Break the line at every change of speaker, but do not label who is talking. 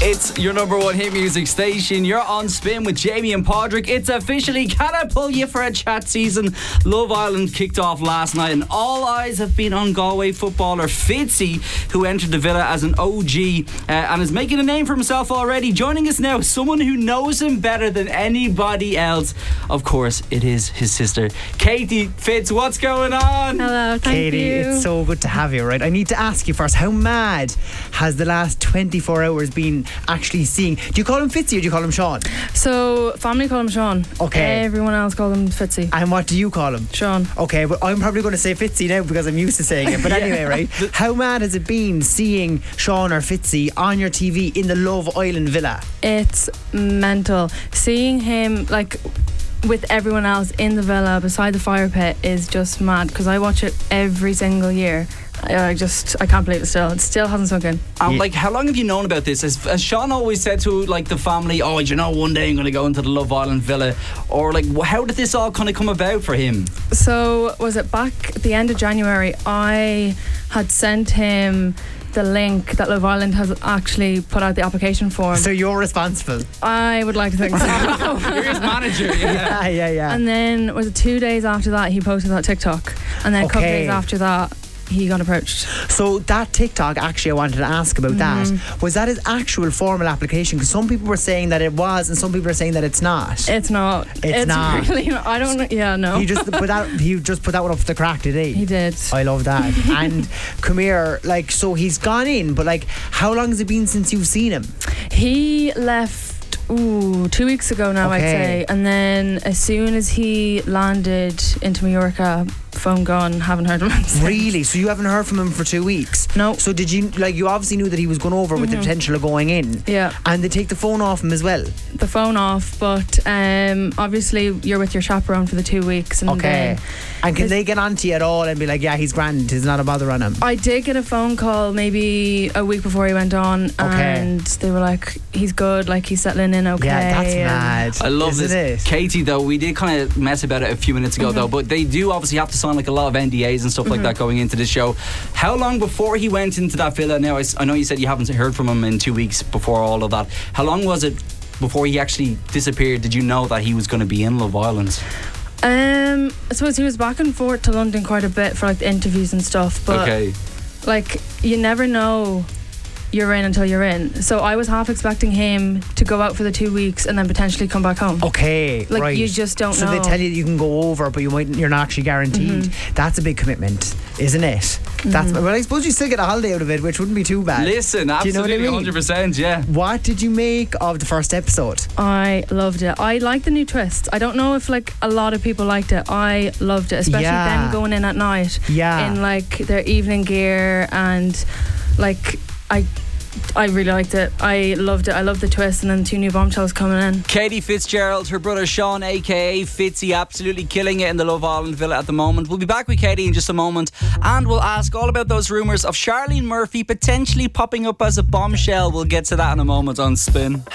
It's your number one hit music station. You're on Spin with Jamie and Padraig. It's officially Can I Pull You for a Chat season. Love Island kicked off last night and all eyes have been on Galway footballer Fitzy, who entered the Villa as an OG and is making a name for himself already. Joining us now, someone who knows him better than anybody else. Of course, it is his sister, Katie Fitz. What's going on?
Hello, thank
Katie,
you.
it's so good to have you, right? I need to ask you first, how mad has the last 24 hours been actually seeing? Do you call him Fitzy or do you call him Sean?
So, family call him Sean.
Okay.
Everyone else call him Fitzy.
And what do you call him?
Sean.
Okay, but I'm probably going to say Fitzy now because I'm used to saying it. But anyway, right? How mad has it been seeing Sean or Fitzy on your TV in the Love Island villa?
It's mental. Seeing him, like, with everyone else in the villa beside the fire pit is just mad because I watch it every single year. I can't believe it still. It still hasn't sunk in.
Like, how long have you known about this? Has Sean always said to, like, the family, oh, you know, one day I'm going to go into the Love Island villa? Or, like, how did this all kind of come about for him?
So, was it back at the end of January? I had sent him the link that Love Island has actually put out the application form.
So you're responsible?
I would like to think so.
You're his manager, yeah.
Yeah.
And then, was it 2 days after that, he posted that TikTok. And then a couple days after that, he got approached.
So that TikTok, actually I wanted to ask about that. Was that his actual formal application? Because some people were saying that it was and some people are saying that it's not.
It's not.
It's not.
Really not. I don't know. Yeah, no.
He just put that one up for the crack, did he?
He did.
I love that. And come here, like, so he's gone in, but like, how long has it been since you've seen him?
He left 2 weeks ago now, I'd say. And then as soon as he landed into Mallorca, phone gone, haven't heard from him since.
Really? So you haven't heard from him for 2 weeks?
No.
So did you, like, you obviously knew that he was going over with the potential of going in?
Yeah.
And they take the phone off him as well?
The phone off, but obviously you're with your chaperone for the 2 weeks. And then
and can they get onto you at all and be like, yeah, he's grand, it's not a bother on him?
I did get a phone call maybe a week before he went on, and they were like, he's good, like he's settling in okay.
Yeah, that's mad.
I love
Isn't
this.
it?
Katie, though, we did kind of mess about it a few minutes ago, though, but they do obviously have to sign like a lot of NDAs and stuff like that going into the show. How long before he went into that villa? Now, I know you said you haven't heard from him in 2 weeks before all of that. How long was it before he actually disappeared? Did you know that he was going to be in Love Island?
I suppose he was back and forth to London quite a bit for like the interviews and stuff, but like, you never know you're in until you're in. So I was half expecting him to go out for the 2 weeks and then potentially come back home.
Okay,
like,
right.
you just don't know.
So they tell you that you can go over, but you're not actually guaranteed. That's a big commitment, isn't it? That's well, I suppose you still get a holiday out of it, which wouldn't be too bad.
Listen, absolutely,
do you know what I mean?
100%, yeah.
What did you make of the first episode?
I loved it. I liked the new twist. I don't know if like a lot of people liked it. I loved it, especially them going in at night in like their evening gear, and like I really liked it. I loved it. I loved the twist, and then 2 new bombshells coming in.
Katie Fitzgerald, her brother Sean, aka Fitzy, absolutely killing it in the Love Island villa at the moment. We'll be back with Katie in just a moment, and we'll ask all about those rumours of Charlene Murphy potentially popping up as a bombshell. We'll get to that in a moment on Spin.